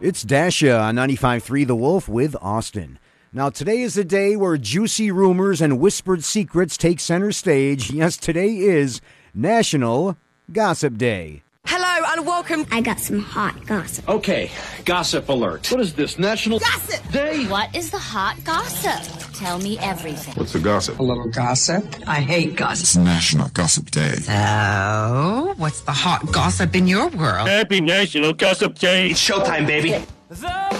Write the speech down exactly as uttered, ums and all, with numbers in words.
It's Dasha on ninety-five point three The Wolf with Austin. Now, today is the day where juicy rumors and whispered secrets take center stage. Yes, today is National Gossip Day. Hello and welcome. I got some hot gossip. Okay, gossip alert. What is this, National Gossip Day? What is the hot gossip? Tell me everything. What's the gossip? A little gossip. I hate gossip. It's National Gossip Day. So, what's the hot gossip in your world? Happy National Gossip Day. It's showtime, baby.